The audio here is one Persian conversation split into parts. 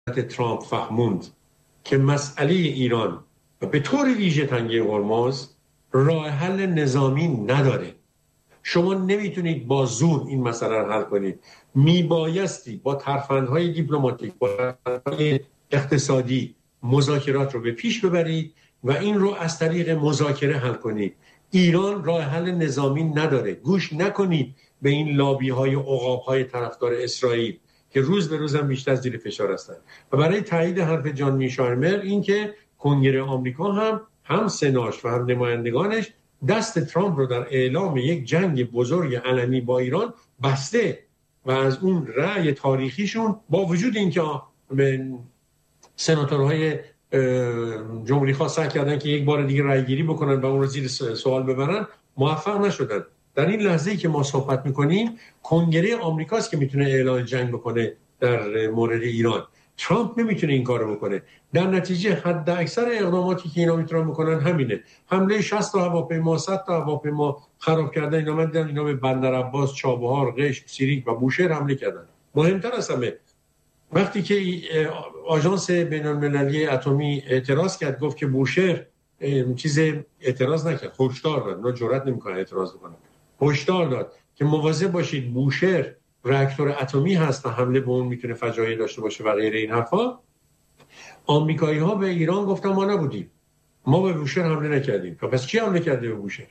ترامپ فهموند که مسئله ایران و به طور ویژه تنگه هرمز راه حل نظامی نداره. شما نمیتونید با زور این مسئله رو حل کنید. میبایستی با ترفندهای دیپلماتیک، با ترفندهای اقتصادی مذاکرات رو به پیش ببرید و این رو از طریق مذاکره حل کنید. ایران راه حل نظامی نداره. گوش نکنید به این لابی های و عقاب های طرفدار اسرائیل که روز به روز هم بیشتر زیر فشار هستند. و برای تایید حرف جان میشارمر این که کنگره آمریکا هم سناش و هم نمایندگانش دست ترامپ رو در اعلام یک جنگ بزرگ علنی با ایران بسته و از اون رأی تاریخیشون با وجود اینکه سناتورهای جمهوری خواه سعی کردن که یک بار دیگه رأی گیری بکنن و اون رو زیر سوال ببرن، موفق نشدن. در این لحظه‌ای که ما صحبت میکنیم کنگره آمریکاست که میتونه اعلان جنگ بکنه در مورد ایران. ترامپ نمیتونه این کارو بکنه. در نتیجه حد اکثر اقداماتی که اینا میتونن بکنن همینه. حمله 60 تا هواپیما، 100 تا هواپیما خراب کردن. اینا به بندر عباس، چابهار، قشم، سیریک و بوشهر حمله کردن. مهمتر از همه وقتی که آژانس بین‌المللی اتمی اعتراض کرد، گفت که بوشهر چیز اعتراض نکرد، هشدار داد. اونا جرئت نمیکنن اعتراض بکنن. هشدار داد که مواظب باشید، بوشهر راکتور اتمی هست و حمله به اون میتونه فجایع داشته باشه و غیره این حرفا. آمریکایی‌ها به ایران گفتن ما نبودیم، ما به بوشهر حمله نکردیم. پس چی حمله کرده به بوشهر؟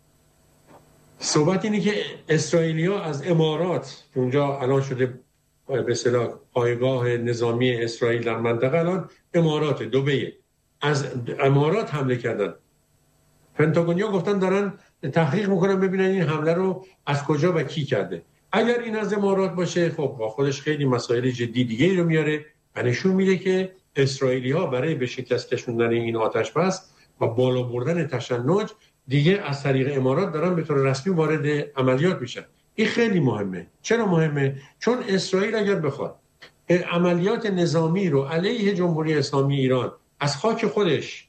صحبت اینه که اسرائیلی‌ها از امارات که اونجا الان شده به اصطلاح پایگاه نظامی اسرائیل در منطقه، الان امارات دبی، از امارات حمله کردن. پنتاگونیا گفتن دارن تحقیق میکنن ببینن این حمله رو از کجا و کی کرده. اگر این از امارات باشه خب با خودش خیلی مسائل جدی دیگه رو میاره و نشون میده که اسرائیلی‌ها برای به شکست کشوندن این آتش بس و بالا بردن تشنج دیگه از طریق امارات دارن به طور رسمی وارد عملیات میشن. این خیلی مهمه. چرا مهمه؟ چون اسرائیل اگر بخواد عملیات نظامی رو علیه جمهوری اسلامی ایران از خاک خودش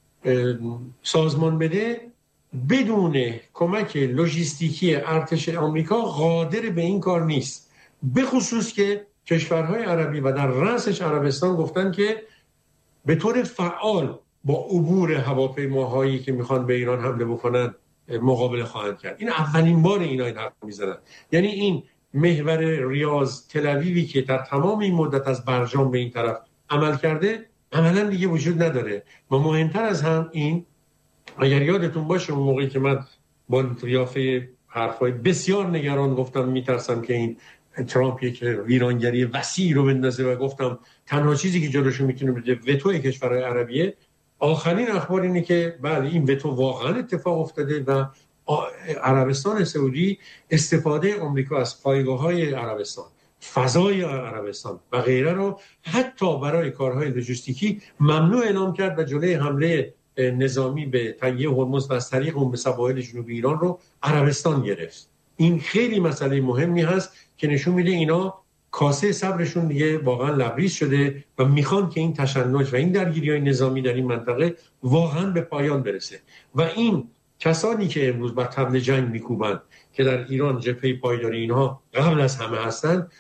سازمان بده، بدون کمک لوجستیکی ارتش آمریکا قادر به این کار نیست. به خصوص که کشورهای عربی و در رأسش عربستان گفتن که به طور فعال با عبور هواپیماهایی که میخوان به ایران حمله بکنن مقابله خواهند کرد. این اولین بار اینا این حرف میزنن. یعنی این محور ریاض تل‌آویوی که در تمام این مدت از برجام به این طرف عمل کرده عملا دیگه وجود نداره. و مهمتر از هم این، اگر یادتون باشه اون موقعی که من با قیافه حرفای بسیار نگران گفتم میترسم که این ترامپ یک ویرانگری وسیع رو بندازه و گفتم تنها چیزی که جلوشو میتونه بده وتوی کشورهای عربیه، آخرین اخبار اینه که بله این وتو واقعا اتفاق افتاده و عربستان سعودی استفاده آمریکا از پایگاه‌های عربستان، فضای عربستان و غیره رو حتی برای کارهای لوجستیکی ممنوع اعلام کرد و جلوی حمله نظامی به تنگه هرمز و از طریق اون به سواحل جنوبی ایران رو عربستان گرفت. این خیلی مسئله مهمی هست که نشون میده اینا کاسه صبرشون دیگه واقعا لبریز شده و میخوان که این تشنج و این درگیری‌های نظامی در این منطقه واقعا به پایان برسه. و این کسانی که امروز بر طبل جنگ میکوبند که در ایران جبهه پایداری اینها قبل از همه هستند،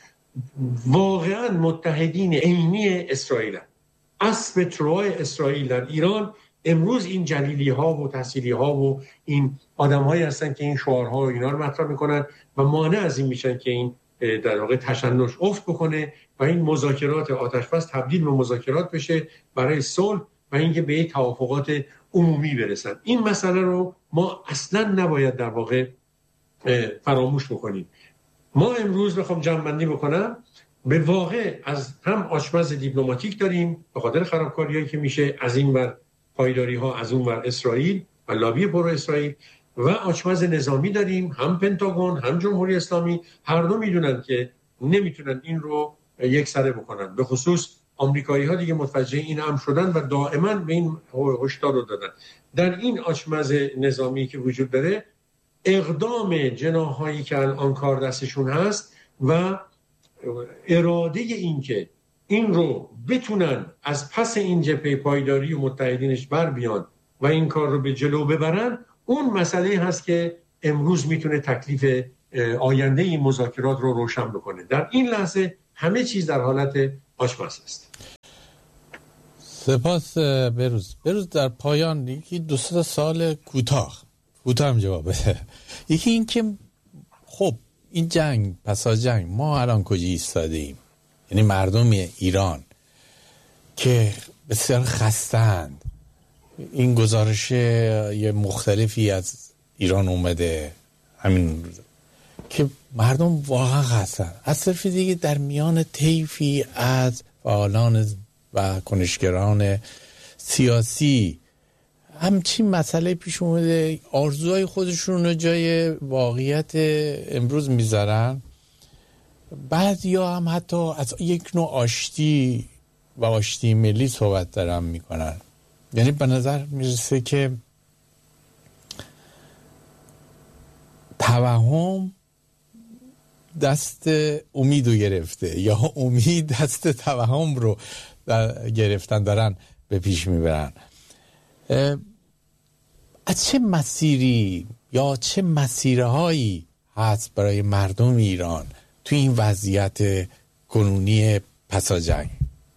واقعا متحدین عینی اسرائیل. اسب تروای اسرائیل در ایران امروز این جلیلی ها و تحصیلی ها و این آدم هایی هستن که این شعارها و اینا رو مطرح میکنن و مانع از این میشن که این در واقع تشنج افت بکنه و این مذاکرات آتش بس تبدیل به مذاکرات بشه برای صلح و اینکه به توافقات عمومی برسن. این مسئله رو ما اصلا نباید در واقع فراموش بکنیم. ما امروز بخوام جمع‌بندی بکنم، به واقع از هم آشپز دیپلماتیک داریم به خاطر خرابکاریایی که میشه از این ور پایداری ها، از اون ور اسرائیل و لابی پرو اسرائیل، و آشپز نظامی داریم، هم پنتاگون هم جمهوری اسلامی هر دو میدونن که نمیتونن این رو یک سره بکنن. به خصوص آمریکایی ها دیگه متوجه این امر شدن و دائما به این هشدار رو دادن. در این آشپز نظامی که وجود داره، اقدام جناحایی که الان کار دستشون هست و اراده این که این رو بتونن از پس این جبهه پایداری و متحدینش بر بیان و این کار رو به جلو ببرن، اون مسئله هست که امروز میتونه تکلیف آینده این مذاکرات رو روشن بکنه. در این لحظه همه چیز در حالت آشپز است. سپاس بروز در پایان یکی 2 سال کوتاه هم جواب بده. یکی این که خب این جنگ پسا جنگ ما الان کجا ایستاده ایم؟ یعنی مردم ایران که بسیار خستند، این گزارش یه مختلفی از ایران اومده همین که مردم واقعا خستند، از طرف دیگه در میان طیفی از فعالان و کنشگران سیاسی همچین مسئله پیش اومده، آرزوهای خودشون رو جای واقعیت امروز میذارن. بعد یا هم حتی از یک نوع آشتی و آشتی ملی صحبت دارن میکنن. یعنی به نظر میرسه که توهم دست امید رو گرفته یا امید دست توهم رو گرفتن، دارن به پیش میبرن. از چه مسیری یا چه مسیرهایی هست برای مردم ایران تو این وضعیت کنونی پسا جنگ؟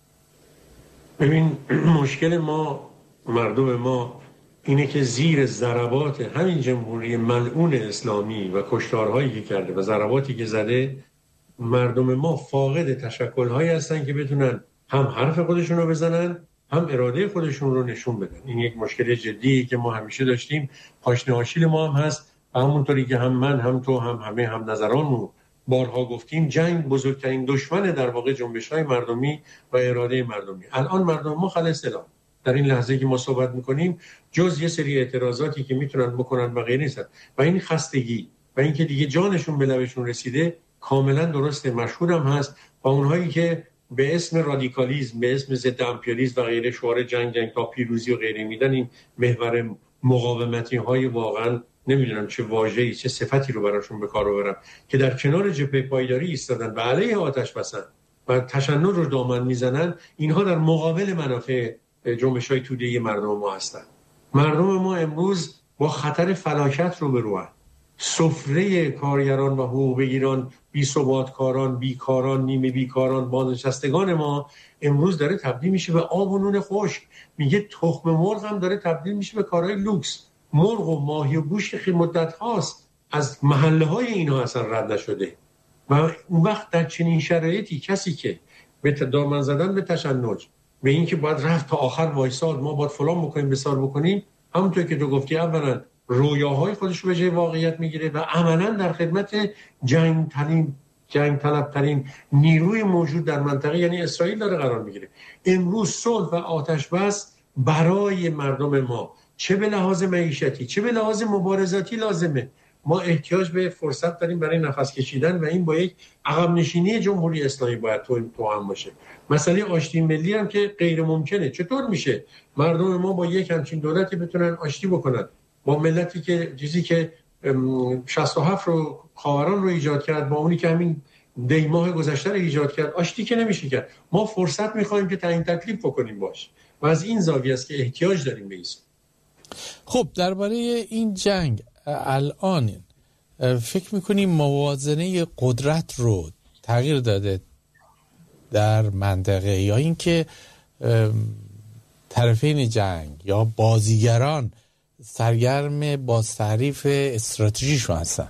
ببین، مشکل ما، مردم ما اینه که زیر ضربات همین جمهوری ملعون اسلامی و کشتارهایی که کرده و ضرباتی که زده، مردم ما فاقد تشکل‌هایی هستن که بتونن هم حرف خودشون رو بزنن، هم اراده خودشون رو نشون بدن. این یک مشکل جدیه که ما همیشه داشتیم. پاشنه آشیل ما هم هست و همونطوری که هم من هم تو هم همه هم نظرانمون بارها گفتیم، جنگ بزرگترین دشمن در واقع جنبش‌های مردمی و اراده مردمی. الان مردم ما خلسلام در این لحظه که ما صحبت میکنیم جز یه سری اعتراضاتی که میتونن بکنن و غیره نیستن و این خستگی و این که دیگه جانشون به لبشون رسیده کاملا درسته، مشهور هم هست. و اونهایی که به اسم رادیکالیسم، به اسم ضد امپریالیسم و غیره شعار جنگ تا پیروزی و غیره میدن، این محور مقاومتی های واقعا نمیدونم چه واژه‌ای چه صفتی رو براشون به کار ببرم که در کنار جبهه پایداری ایستادن و علیه آتش بسن و تشنج رو دامن میزنن، اینها در مقابل منافع جنبش‌های توده‌ای مردم ما هستن. مردم ما امروز با خطر فلاکت رو بروند. سفره کارگران و حقوق بگیران، بی‌ثباتکاران، بیکاران، نیمه بیکاران، بازنشستگان ما امروز داره تبدیل میشه به آب و نون خشک. میگه تخم مرغ هم داره تبدیل میشه به کارهای لوکس. مرغ و ماهی و گوشت خیلی مدت هاست از محله های اینها اصلا رد نشده و اون وقت در چنین شرایطی کسی که به دامن زدن به تشنج، به این که باید رفت تا آخر وایساد، ما باید فلان بکنیم بسار بکنیم، همونطور که تو گفتی اولا رویاهای خودش رو به جای واقعیت میگیره و عملا در خدمت جنگ طلبترین نیروی موجود در منطقه یعنی اسرائیل داره قرار میگیره. امروز صلح و آتش بس برای مردم ما چه به لحاظ معیشتی چه به لحاظ مبارزاتی لازمه. ما احتیاج به فرصت داریم برای نفس کشیدن و این با یک عقب نشینی جمهوری اسلامی باید توأم باشه. مسئله آشتی ملی هم که غیر ممکنه. چطور میشه مردم ما با یک همچین دولتی بتونن آشتی بکنن با ملتی که چیزی که 67 رو خاوران رو ایجاد کرد با اونی که همین دیماه گذشته رو ایجاد کرد آشتی که نمیشه کرد. ما فرصت میخوایم که تعیین تکلیف بکنیم باش و از این زاویه است که احتیاج داریم به این. خب درباره این جنگ الان فکر میکنیم موازنه قدرت رو تغییر داده در منطقه یا اینکه طرفین جنگ یا بازیگران سرگرم بازتعریف استراتژیشون هستن؟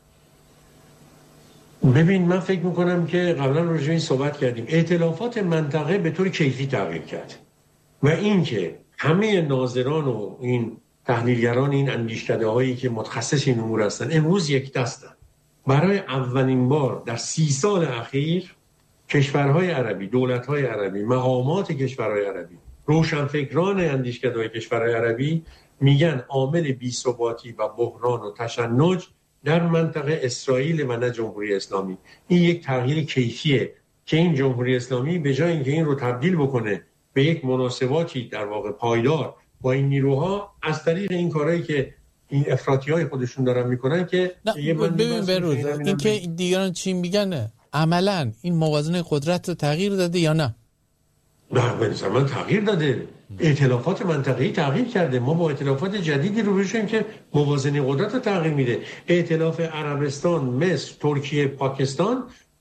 ببین، من فکر میکنم که قبلا راجع به این صحبت کردیم. ائتلافات منطقه به طور کیفی تغییر کرد و اینکه همه ناظران و این تحلیلگران، این اندیشکده هایی که متخصص این امور هستن امروز یک دستن. برای اولین بار در 30 سال اخیر کشورهای عربی، دولت‌های عربی، مقامات کشورهای عربی، روشنفکران اندیشکده های کشورهای عربی میگن عامل بی‌ثباتی و بحران و تشنج در منطقه اسرائیل و نه جمهوری اسلامی. این یک تغییر کیفیه که این جمهوری اسلامی به جای اینکه این رو تبدیل بکنه به یک مناسباتی در واقع پایدار با این نیروها، از طریق این کارهایی که این افراطی‌های خودشون دارن میکنن که ببین بروز این که دیگران چی میگن عملاً این موازنه قدرت رو تغییر داده یا نه؟ نه به نظر من تغییر داده. ائتلافات منطقه‌ای تغییر کرده. ما با ائتلافات جدیدی روبرو شدیم که موازنه قدرت رو تغییر میده. ائتلاف عربستان، مصر، ترکیه، پاکستان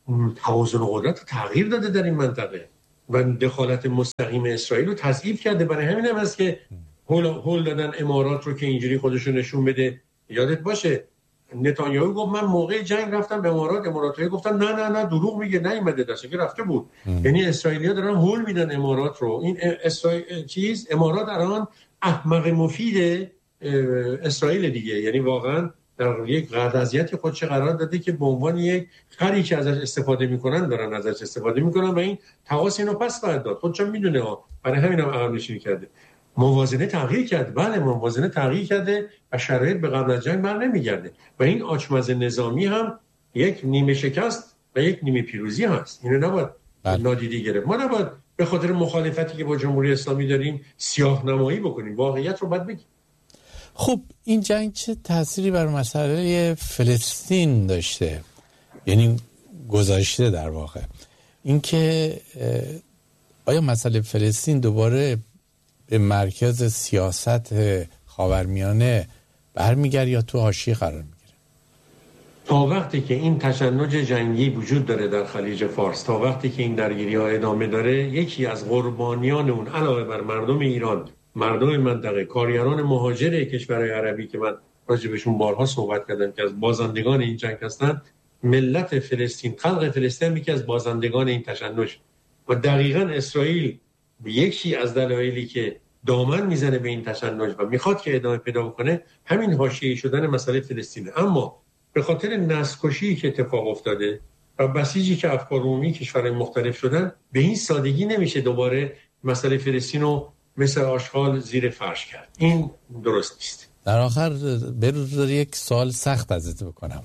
توازن قدرت رو تغییر داده در این منطقه و دخالت مستقیم اسرائیل رو تضعیف کرده. برای همین هم هست که هول دادن امارات رو که اینجوری خودشو نشون بده. یادت باشه نتانیاهو گفت من موقع جنگ رفتم به اماراتی‌ها گفتن نه دروغ میگه، نیومده، داشته که رفته بود. یعنی اسرائیلی‌ها دارن هول میدن امارات رو. این امارات الان احمق مفید اسرائیل دیگه، یعنی واقعا در یک قراردادی خودش قرار داده که به عنوان یک خری که ازش استفاده میکنن دارن ازش استفاده میکنن و این تقاس اینو پس خواهد داد. خودش میدونه برای همین هم عقب نشینی کرده. موازنه تغییر کرده. بله موازنه تغییر کرده و شرایط به قبل از جنگ بر نمیگرده و این آچمز نظامی هم یک نیمه شکست و یک نیمه پیروزی هست. اینو نباید نادیده گرفت. ما نباید به خاطر مخالفتی که با جمهوری اسلامی داریم سیاه نمایی بکنیم، واقعیت رو باید بگیم. خب این جنگ چه تأثیری بر مسئله فلسطین داشته؟ یعنی گذاشته در واقع اینکه آیا مسئله فلسطین دوباره به مرکز سیاست خاورمیانه برمیگرده یا تو حاشیه قرار میگیره؟ تا وقتی که این تشنج جنگی وجود داره در خلیج فارس، تا وقتی که این درگیری‌ها ادامه داره، یکی از قربانیان اون علاوه بر مردم ایران، مردم منطقه، کارگران مهاجر کشورهای عربی که من راجع بهشون بارها صحبت کردم که از بازندگان این جنگ هستن، ملت فلسطین، خلق فلسطین یکی از بازندگان این تشنج و دقیقاً اسرائیل یکی از دلایلی که دامن میزنه به این تشنج و میخواد که ادامه پیدا بکنه همین حاشیه‌ای شدن مسئله فلسطینه. اما به خاطر نسل‌کشی که اتفاق افتاده و بسیجی که افکار عمومی کشورهای مختلف شدن، به این سادگی نمیشه دوباره مسئله فلسطین رو مثل آشغال زیر فرش کرد. این درست نیست. در آخر بروز یک سوال سخت ازت بکنم.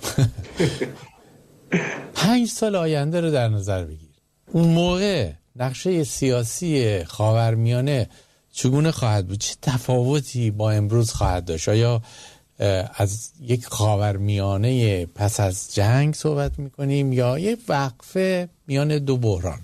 5 سال آینده رو در نظر بگیر. اون موقع نقشه سیاسی خاورمیانه چگونه خواهد بود؟ چه تفاوتی با امروز خواهد داشت؟ آیا از یک خاورمیانه پس از جنگ صحبت میکنیم یا یک وقفه میان دو بحران؟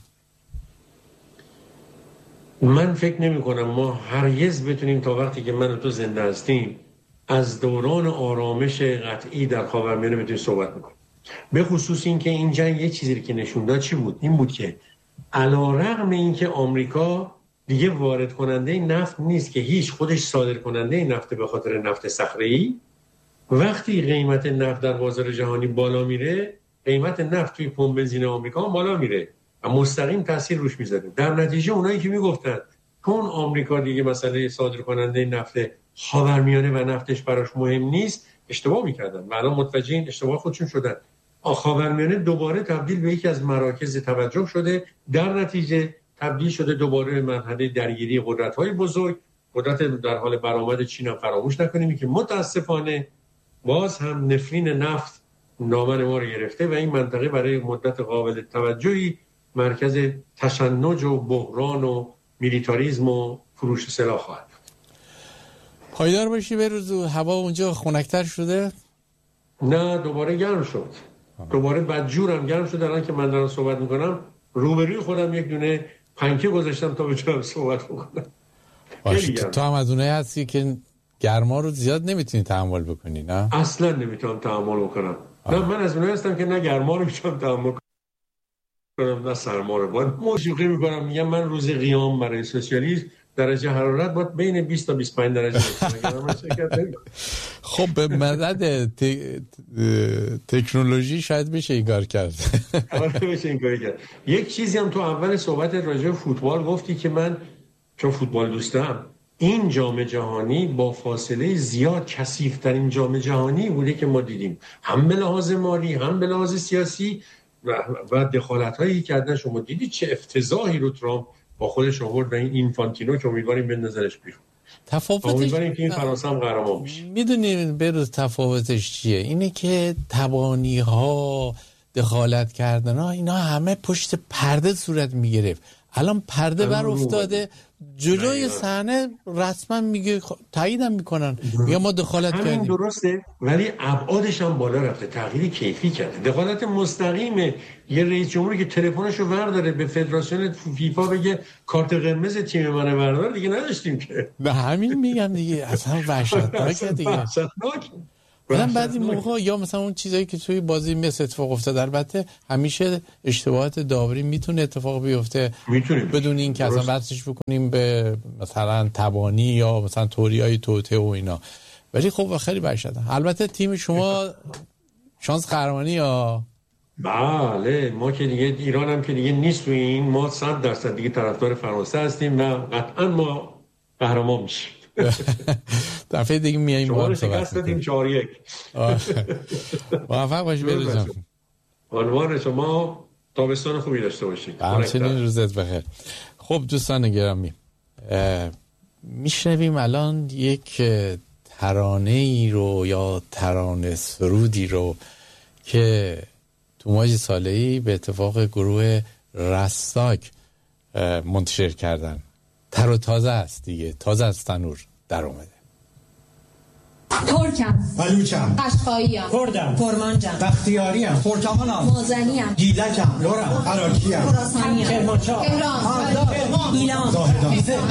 من فکر نمی کنم ما هرگز بتونیم تا وقتی که من و تو زنده هستیم از دوران آرامش قطعی در خاورمیانه بتونیم صحبت میکنیم. به خصوص این که این جنگ یه چیزی که نشون داد چی بود؟ این بود که علیرغم این که آمریکا دیگه وارد کننده نفت نیست که هیچ، خودش صادر کننده نفت به خاطر نفت صخره‌ای، وقتی قیمت نفت در بازار جهانی بالا میره، قیمت نفت توی پمپ بنزین آمریکا بالا میره و مستقیم تاثیر روش میذاره. در نتیجه اونایی که میگفتن چون آمریکا دیگه مسئله صادر کننده نفت خاورمیانه و نفتش براش مهم نیست، اشتباه میکردن و الان متوجه این اشتباه خودشون شدن. خاورمیانه دوباره تبدیل به یکی از مراکز توجه شده، در نتیجه تبدیل شده دوباره به مرحله درگیری قدرت‌های بزرگ. قدرت در حال برآمد چین هم فراموش نکنیم که متاسفانه باز هم نفرین نفت دامن ما رو گرفته و این منطقه برای مدت قابل توجهی مرکز تشنج و بحران و میلیتاریسم و فروش سلاح خواهد بود. پایدار باشی بروز. هوا اونجا خنک‌تر شده؟ نه دوباره گرم شد. دوباره بدجورم گرم شد. الان که من دارم صحبت میکنم روبروی خودم یک دونه پنکه گذاشتم تا بتونم صحبت بکنم. تو هم از اونایی هستی که گرما رو زیاد نمیتونی تحمل بکنی؟ نه اصلا نمیتونم تحمل بکنم. نه من از اونایی هستم که نه گرما رو میتونم تحمل کنم نه سرما رو. باید موسیقی میکنم، میگم من روز قیام برای سوسیالیسم درجه حرارت باید بین 20 تا 25 درجه باشه. خب به مدد تکنولوژی شاید بشه این کار کرد. یک چیزی هم تو اول صحبت راجع به فوتبال گفتی که من چون فوتبال دوستم، این جام جهانی با فاصله زیاد کثیف‌ترین جام جهانی بوده که ما دیدیم، هم به لحاظ مالی هم به لحاظ سیاسی و دخالت‌هایی کردن. شما دیدید چه افتضاحی رو ترامپ با خودش آورد و این اینفانتینو که امیدواریم بندازرش بیرون. امیدواریم که این فرانسه هم قهرمان بشه. میدونید بروز تفاوتش چیه؟ اینه که تبانی‌ها، دخالت کردن‌ها، اینا همه پشت پرده صورت میگرفت. الان پرده بر افتاده جلوی صحنه، رسما میگه تاییدم میکنن، میگه ما دخالت کردیم. همین درسته، ولی ابعادش هم بالا رفته، تغییر کیفی کرده. دخالت مستقیم یه رئیس جمهوری که تلفنشو ورداره به فدراسیون فیفا بگه کارت قرمز تیم من بردار، دیگه نداشتیم که. به همین میگم دیگه، اصلا وحشتناکه دیگه. بعضی موقع یا مثلا اون چیزایی که توی بازی مثل اتفاق افتاده، البته همیشه اشتباهات داوری میتونه اتفاق بیفته بدون این که اصلا بحثش بکنیم به مثلا تبانی یا مثلا توریای توته و اینا، ولی خب خیلی برشدن. البته تیم شما شانس قهرمانی یا بله، ما که دیگه ایران هم که دیگه نیست و این ما 100% دیگه طرفدار فرانسه هستیم و قطعا ما قهرمان میشیم. دفعه دیگه میایم شما رو شکست دادیم 4-1. موفق باشی بروزم. عنوان شما تابستان خوبی داشته باشید. همچنین روزت بخیر. خب دوستان گرامی، میشنویم الان یک ترانه ای رو یا ترانه سرودی رو که توماج صالحی به اتفاق گروه رستاک منتشر کردن. تر و تازه است دیگه، تازه از تنور در اومده. ترکم، بلوچم، قشقاییم، کردم، کرمانجم، بختیاریم، پرتغالم، مازنیم، گیلکم، لورم، عراقیم، خراسانیم، کرمانشاه، تهران، کرمان، ایلام، زاهدان.